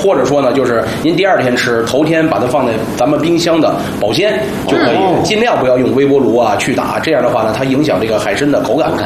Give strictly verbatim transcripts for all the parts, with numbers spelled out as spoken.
或者说呢，就是您第二天吃，头天把它放在咱们冰箱的保鲜就可以， 嗯、 尽量不要用微波炉啊去打，这样的话呢，它影响这个海参的口感。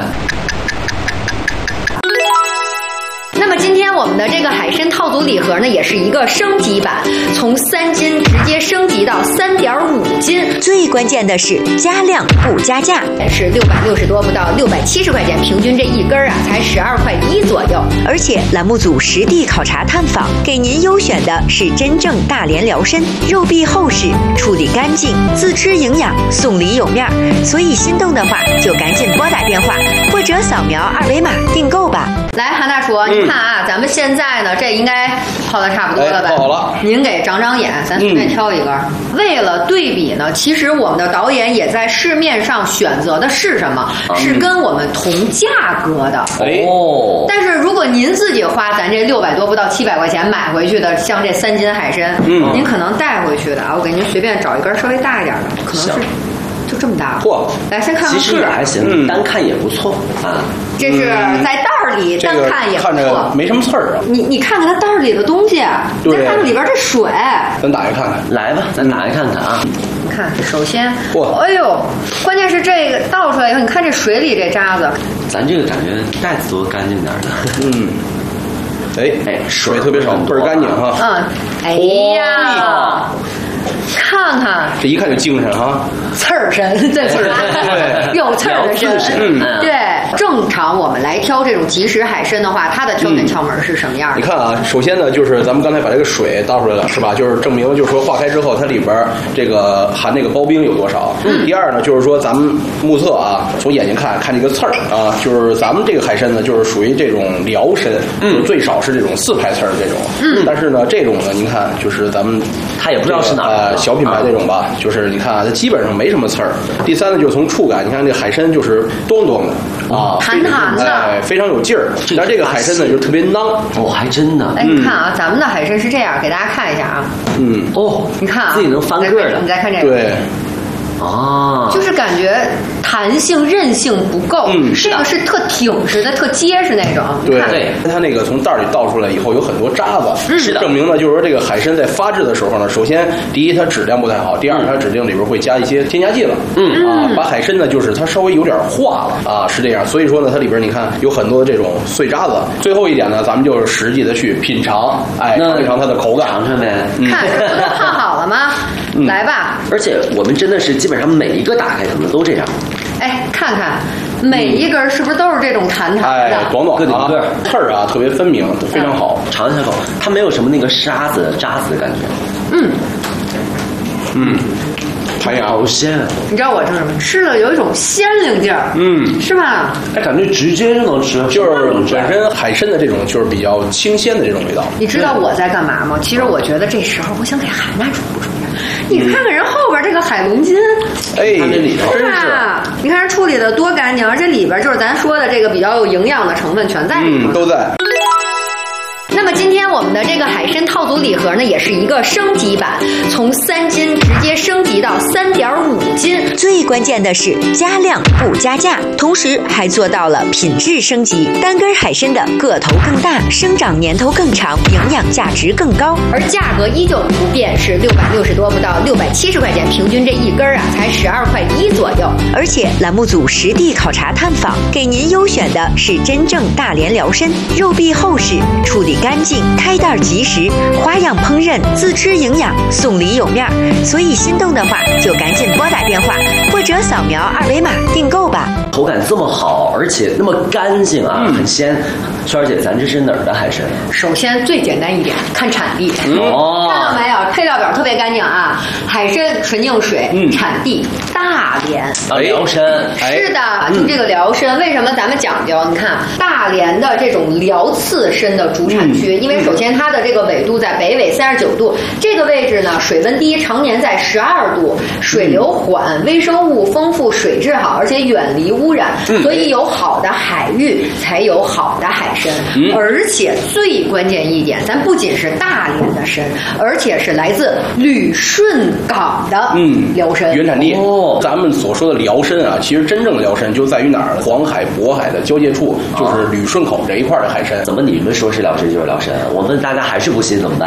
那么今天我们的这个海参套组礼盒呢，也是一个升级版，从三斤直接升级到三点五斤。 最关键的是加量不加价， 是六百六十多不到六百七十块钱，平均这一根啊才十二块一左右。 而且栏目组实地考察探访，给您优选的是真正大连辽参，肉壁厚实，处理干净，自吃营养，送礼有面。所以心动的话就赶紧拨打电话或者扫描二维码订购吧。 来，韩大厨，您看啊，嗯、咱们现在呢，这应该泡的差不多了吧？ 哎、泡好了。 您给长长眼，咱随便挑一根。嗯、为了对比呢，其实我们的导演也在市面上选择的是什么？嗯、是跟我们同价格的。 哦。 但是如果您自己花咱这六百多不到七百块钱买回去的，像这三斤海参，嗯，您可能带回去的啊，我给您随便找一根稍微大一点的，可能是。就这么大， 嚯！ 来先看看， 其实也还行，嗯、单看也不错啊。 这是在袋儿里、嗯、单看也不错， 看着没什么刺儿啊。 你你看看它袋儿里的东西，再看看里边这水。 咱打开看看， 来吧，咱打开看看啊。 你看，首先，哎呦，关键是这个倒出来以后，你看这水里这渣子。 咱这个感觉袋子都干净点的。 嗯。哎哎，水特别少，倍儿干净哈。 嗯。哎呀。看看， 这一看就精神哈， 刺儿身，对对，有刺儿的身， 嗯， 对。正常我们来挑这种即食海参的话，它的挑选窍门是什么样的？ 你看啊，首先呢，就是咱们刚才把这个水倒出来了，是吧？就是证明，就是说化开之后，它里边这个含那个刨冰有多少。嗯。第二呢，就是说咱们目测啊，从眼睛看看这个刺儿啊，就是咱们这个海参呢，就是属于这种辽参，嗯，最少是这种四排刺儿这种。嗯。但是呢，这种呢，您看，就是咱们它也不知道是哪呃小品牌这种吧，就是你看啊，它基本上没什么刺儿。第三呢，就是从触感，你看这个海参就是咚咚的啊， 弹弹的， 哎，非常有劲儿。但这个海参呢，就特别囊。 哦，还真的。 哎，你看啊，咱们的海参是这样，给大家看一下啊。 嗯。 哦， 你看啊， 自己能翻个的。 你再看这个。 对。 啊， 就是感觉弹性韧性不够， 嗯， 这个是特挺实的、特结实那种。 对对，它那个从袋里倒出来以后有很多渣子， 嗯， 是的，证明呢就是说这个海参在发制的时候呢，首先第一它质量不太好，第二它指定里边会加一些添加剂了，嗯啊，把海参呢就是它稍微有点化了啊，是这样，所以说呢它里边你看有很多这种碎渣子。最后一点呢，咱们就是实际的去品尝，哎，尝一尝它的口感， 尝尝呗。 看这不都烫好了吗？来吧。 而且我们真的是基本上每一个打开可能都这样。 哎，看看每一根是不是都是这种弹弹的？ 哎，短短的啊，刺儿啊特别分明，非常好。 尝一下口，它没有什么那个沙子、渣子的感觉。 嗯嗯，弹牙好鲜。 你知道我吃什么？吃了有一种鲜灵劲儿， 嗯， 是吧？ 哎，感觉直接就能吃， 就是本身海参的这种就是比较清鲜的这种味道。 你知道我在干嘛吗？其实我觉得这时候我想给韩大厨补充一下。你看看人后边这个海龙筋， 哎，它这里头真是，你看人处理的多干净，而且里边就是咱说的这个比较有营养的成分全在里面， 嗯，都在。 那么今天我们的这个海参套组礼盒呢，也是一个升级版，从三斤直接升级到三点五斤。 最关键的是加量不加价，同时还做到了品质升级，单根海参的个头更大，生长年头更长，营养价值更高， 而价格依旧不变，是六百六十多不到六百七十块钱，平均这一根啊才十二块一左右。 而且栏目组实地考察探访，给您优选的是真正大连辽参，肉壁厚实，处理干净，开袋即食，花样烹饪，自吃营养，送礼有面。所以心动的话就赶紧拨打电话或者扫描二维码订购吧。 口感这么好，而且那么干净啊，嗯、很鲜。萱儿姐，咱这是哪儿的海参？ 首先最简单一点，看产地。 哦、 看到没有？配料表特别干净啊，海参纯净水，嗯、产地大连。 啊，辽参。 是的，就这个辽参，为什么咱们讲究？你看大连的这种辽刺参的主产区，嗯、因为首先它的这个纬度在北纬三十九度，这个位置呢水温低，常年在十二度，水流缓，微生物丰富，水质好，而且远离污染，嗯、所以有好的海域才有好的海参。嗯、而且最关键一点，咱不仅是大连的参，而且是来自旅顺港的嗯辽参原产地。哦，咱们所说的辽参啊，其实真正的辽参就在于哪儿？黄海、渤海的交界处，就是旅顺口这一块的海参。 怎么你们说是辽参就是辽参？我问大家还是不信怎么办？